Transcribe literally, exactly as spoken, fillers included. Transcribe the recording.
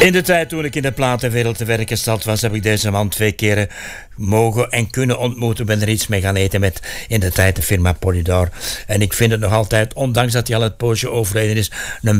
In de tijd toen ik in de platenwereld te werk gesteld was, heb ik deze man twee keren mogen en kunnen ontmoeten. Ik ben er iets mee gaan eten met in de tijd de firma Polydor. En ik vind het nog altijd, ondanks dat hij al het poosje overleden is, een